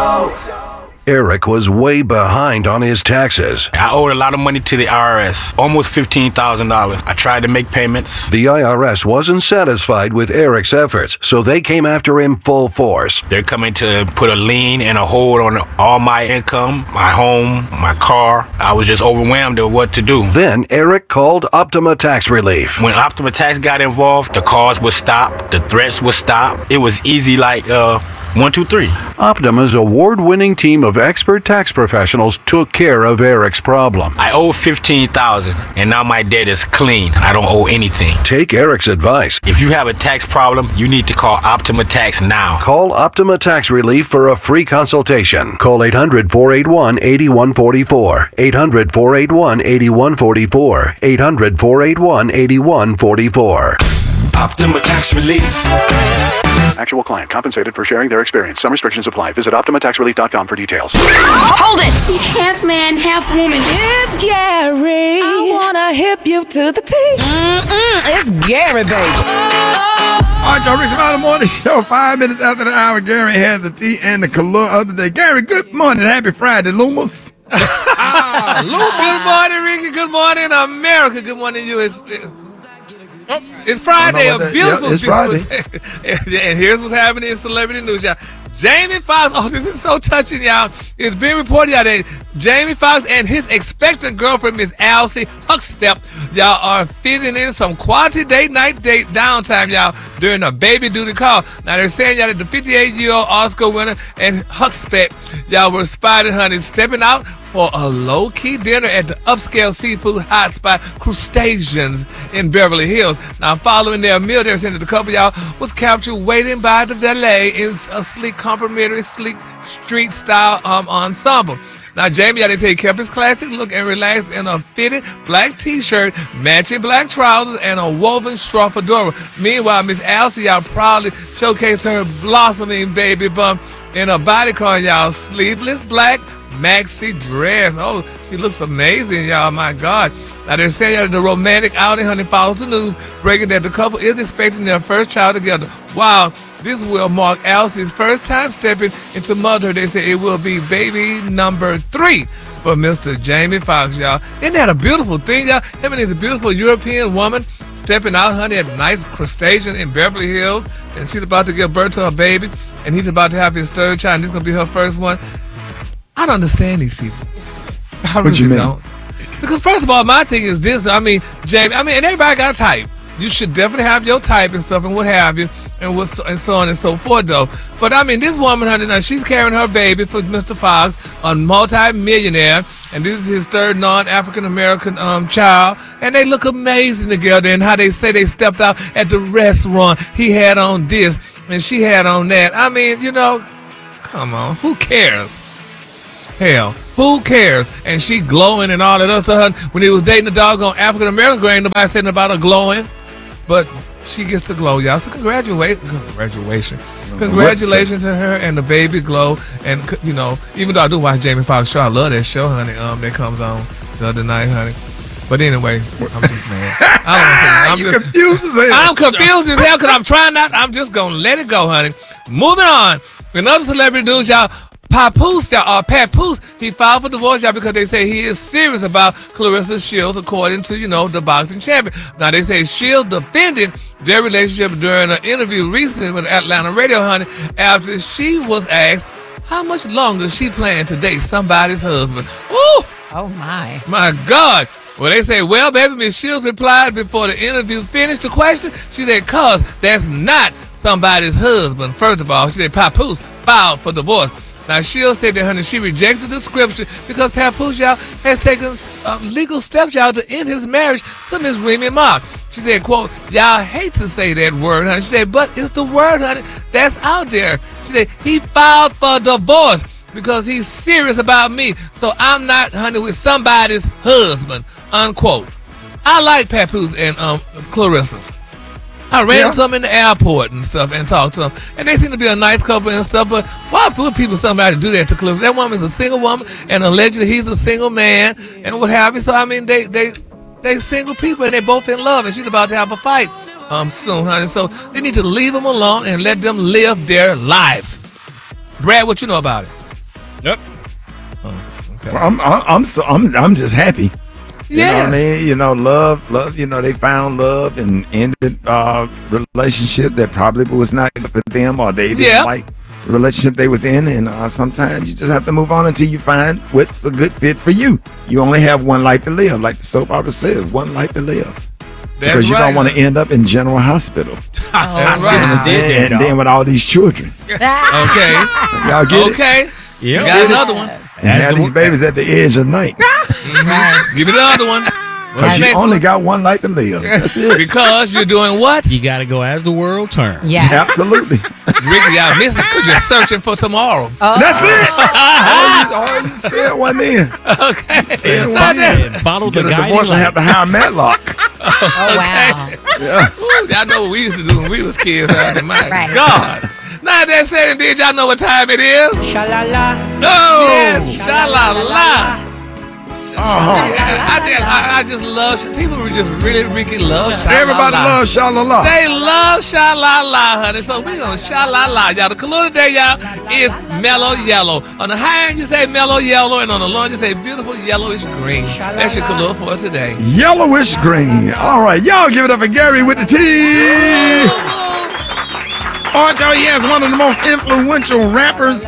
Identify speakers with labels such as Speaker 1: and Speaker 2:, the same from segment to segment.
Speaker 1: Eric was way behind on his taxes.
Speaker 2: I owed a lot of money to the IRS, almost $15,000. I tried to make payments.
Speaker 1: The IRS wasn't satisfied with Eric's efforts, so they came after him full force.
Speaker 2: They're coming to put a lien and a hold on all my income, my home, my car. I was just overwhelmed with what to do.
Speaker 1: Then Eric called Optima Tax Relief.
Speaker 2: When Optima Tax got involved, the calls would stop, the threats would stop. It was easy like 1, 2, 3.
Speaker 1: Optima's award-winning team of expert tax professionals took care of Eric's problem.
Speaker 2: I owe $15,000 and now my debt is clean. I don't owe anything.
Speaker 1: Take Eric's advice.
Speaker 2: If you have a tax problem, you need to call Optima Tax now.
Speaker 1: Call Optima Tax Relief for a free consultation. Call 800-481-8144. 800-481-8144. 800-481-8144.
Speaker 2: Optima Tax Relief.
Speaker 1: Actual client compensated for sharing their experience. Some restrictions apply. Visit OptimaTaxRelief.com for details.
Speaker 3: Hold it!
Speaker 4: He's half man, half woman.
Speaker 3: It's Gary. I wanna hip you to the T. It's Gary, baby.
Speaker 5: All right, y'all, Rich Smiley Morning Show. 5 minutes after the hour, Gary has the tea and the color of the day. Gary, good morning. Happy Friday, Loomis.
Speaker 6: Good morning, Ricky. Good morning, America. Good morning, you. It's Friday, a beautiful,
Speaker 5: it's
Speaker 6: beautiful
Speaker 5: Friday.
Speaker 6: And here's what's happening in celebrity news, y'all. Jamie Foxx, oh, this is so touching, y'all. It's been reported out that Jamie Foxx and his expectant girlfriend, Miss Alcee Huxtep, y'all are fitting in some quality night date downtime, y'all, during a baby duty call. Now, they're saying, y'all, that the 58-year-old Oscar winner and Huxtep, y'all, were spotted, honey, stepping out for a low-key dinner at the upscale seafood hotspot Crustaceans in Beverly Hills. Now, following their meal, they're saying that the couple, y'all, was captured waiting by the valet in a sleek, complimentary, sleek street-style ensemble. Now, Jamie, they say he kept his classic look and relaxed in a fitted black T-shirt, matching black trousers, and a woven straw fedora. Meanwhile, Miss Alcee, y'all, proudly showcased her blossoming baby bump in a bodycon, y'all, sleeveless black maxi dress. Oh, she looks amazing, y'all. My God. Now, they're saying that the romantic outing, honey, follows the news, breaking that the couple is expecting their first child together. Wow. This will mark Alcee's first time stepping into motherhood. They say it will be baby number 3 for Mr. Jamie Foxx, y'all. Isn't that a beautiful thing, y'all? Him and his beautiful European woman stepping out, honey, at a nice crustacean in Beverly Hills, and she's about to give birth to her baby, and he's about to have his third child, and this is going to be her first one. I don't understand these people. I really don't. Because first of all, my thing is this. I mean, Jamie, and everybody got a type. You should definitely have your type and stuff and what have you, and so on and so forth, though. But, I mean, this woman, honey, now she's carrying her baby for Mr. Fox, a multi-millionaire, and this is his third non-African-American child, and they look amazing together, and how they say they stepped out at the restaurant. He had on this, and she had on that. I mean, you know, come on, who cares? Hell, who cares? And she glowing and all that other stuff. When he was dating a doggone African-American girl, ain't nobody saying about her glowing. But she gets to glow, y'all. So congratulations to her and the baby glow. And, you know, even though I do watch Jamie Foxx show, I love that show, honey, that comes on the other night, honey. But anyway, I'm just mad. I'm
Speaker 5: confused as hell.
Speaker 6: I'm confused as hell because I'm trying not. I'm just going to let it go, honey. Moving on. Another celebrity news, y'all. Papoose, he filed for divorce, y'all, because they say he is serious about Claressa Shields, according to, you know, the boxing champion. Now, they say Shields defended their relationship during an interview recently with Atlanta Radio, honey, after she was asked how much longer she planned to date somebody's husband. Ooh!
Speaker 3: Oh, my.
Speaker 6: My God. Well, they say, well, baby, Miss Shields replied before the interview finished the question. She said, cuz that's not somebody's husband. First of all, she said Papoose filed for divorce. Now, Shields said that, honey, she rejected the scripture because Papoose, y'all, has taken legal steps, y'all, to end his marriage to Miss Remy Ma. She said, quote, y'all hate to say that word, honey. She said, but it's the word, honey, that's out there. She said, he filed for divorce because he's serious about me. So I'm not, honey, with somebody's husband, unquote. I like Papoose and Claressa. I ran into them in the airport and stuff and talked to them. And they seem to be a nice couple and stuff, but why put people somebody to do that to Claressa? That woman's a single woman, and allegedly he's a single man, and what have you. So, I mean, they single people, and they both in love, and she's about to have a fight soon, honey. So they need to leave them alone and let them live their lives. Brad, what you know about it?
Speaker 7: Yep.
Speaker 5: Well, I'm just happy. You know what I
Speaker 6: Yes.
Speaker 5: mean? You know, love, you know, they found love and ended relationship that probably was not good for them, or they didn't like the relationship they was in. And sometimes you just have to move on until you find what's a good fit for you. You only have one life to live, like the soap opera says, one life to live. Because you don't want to end up in General Hospital.
Speaker 6: That's
Speaker 5: You know what I'm
Speaker 6: right.
Speaker 5: saying? And then with all these children.
Speaker 6: Okay.
Speaker 5: Y'all get it?
Speaker 6: Okay.
Speaker 7: Yeah.
Speaker 6: You got another one.
Speaker 5: And have these babies at the edge of night.
Speaker 6: Give me the other one.
Speaker 5: Because you only got one life to live. That's it.
Speaker 6: Because you're doing what?
Speaker 7: You got to go as the world turns.
Speaker 3: Yes.
Speaker 5: Absolutely.
Speaker 6: Ricky, y'all missing because you're searching for tomorrow.
Speaker 5: That's it. All you said wasn't in.
Speaker 6: Okay.
Speaker 5: Said
Speaker 7: Follow,
Speaker 5: wasn't in.
Speaker 7: follow the
Speaker 5: Get a
Speaker 7: guiding
Speaker 5: divorce and have
Speaker 7: light.
Speaker 5: to hire Matlock.
Speaker 3: Oh, wow.
Speaker 5: Yeah.
Speaker 6: Ooh, y'all know what we used to do when we was kids. My
Speaker 3: Right.
Speaker 6: God. Now that said and did, y'all know what time it is?
Speaker 7: Sha-la-la.
Speaker 6: No. Yes. Sha-la-la.
Speaker 5: Uh-huh.
Speaker 6: I just love, people just really, Ricky love sha-la-la.
Speaker 5: Everybody loves Sha-la-la.
Speaker 6: They love sha-la-la, honey. So we gonna sha-la-la. Y'all, the color today, y'all, is mellow yellow. On the high end, you say mellow yellow, and on the low end, you say beautiful yellowish green. That's your color for today.
Speaker 5: Yellowish green. All right, y'all give it up for Gary with the T. All right, y'all, he has one of the most influential rappers,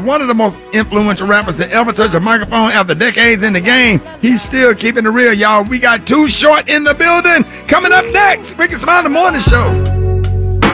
Speaker 5: to ever touch a microphone after decades in the game. He's still keeping it real, y'all. We got Too Short in the building. Coming up next, Ricky Smiley Morning Show.